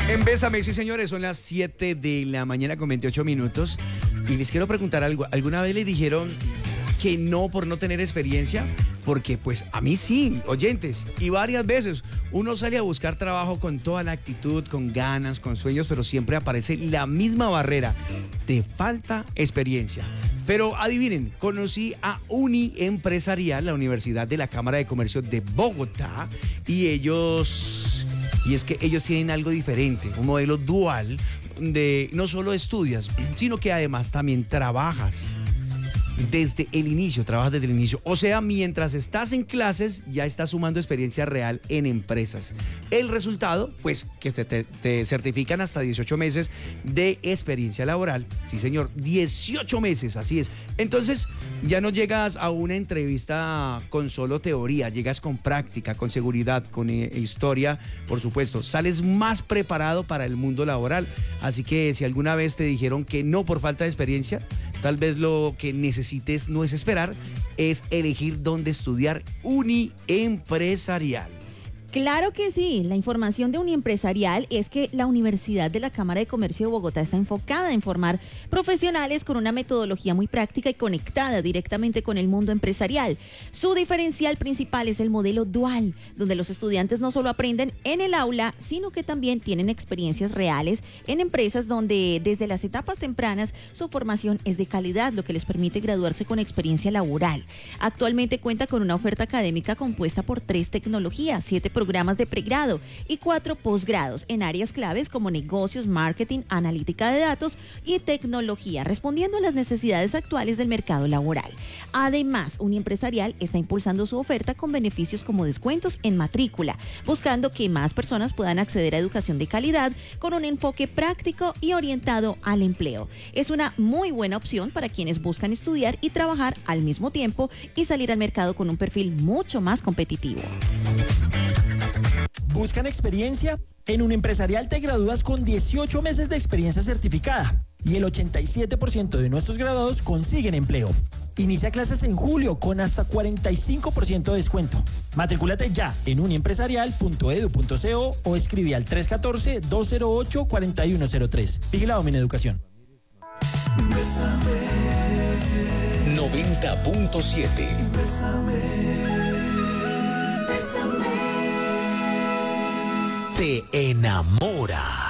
En Bésame, sí señores, son las 7 de la mañana con 28 minutos y les quiero preguntar algo. ¿Alguna vez les dijeron que no por no tener experiencia? Porque pues a mí sí, oyentes, y varias veces uno sale a buscar trabajo con toda la actitud, con ganas, con sueños, pero siempre aparece la misma barrera, te falta experiencia. Pero adivinen, conocí a Uni Empresarial, la Universidad de la Cámara de Comercio de Bogotá, y es que ellos tienen algo diferente, un modelo dual, donde no solo estudias, sino que además también trabajas trabajas desde el inicio. O sea, mientras estás en clases, ya estás sumando experiencia real en empresas. El resultado, pues, que te certifican hasta 18 meses de experiencia laboral. Sí, señor, 18 meses, así es. Entonces, ya no llegas a una entrevista con solo teoría, llegas con práctica, con seguridad, con historia, por supuesto. Sales más preparado para el mundo laboral. Así que si alguna vez te dijeron que no por falta de experiencia, tal vez lo que necesites no es esperar, es elegir dónde estudiar. Uni Empresarial. Claro que sí, la información de Uniempresarial es que la Universidad de la Cámara de Comercio de Bogotá está enfocada en formar profesionales con una metodología muy práctica y conectada directamente con el mundo empresarial. Su diferencial principal es el modelo dual, donde los estudiantes no solo aprenden en el aula, sino que también tienen experiencias reales en empresas donde desde las etapas tempranas su formación es de calidad, lo que les permite graduarse con experiencia laboral. Actualmente cuenta con una oferta académica compuesta por 3 tecnologías, 7 programas de pregrado y 4 posgrados en áreas claves como negocios, marketing, analítica de datos y tecnología, respondiendo a las necesidades actuales del mercado laboral. Además, Uniempresarial está impulsando su oferta con beneficios como descuentos en matrícula, buscando que más personas puedan acceder a educación de calidad con un enfoque práctico y orientado al empleo. Es una muy buena opción para quienes buscan estudiar y trabajar al mismo tiempo y salir al mercado con un perfil mucho más competitivo. ¿Buscan experiencia? En Uniempresarial te gradúas con 18 meses de experiencia certificada y el 87% de nuestros graduados consiguen empleo. Inicia clases en julio con hasta 45% de descuento. Matricúlate ya en uniempresarial.edu.co o escribe al 314-208-4103. Vigilado Mineducación. 90.7 te enamora.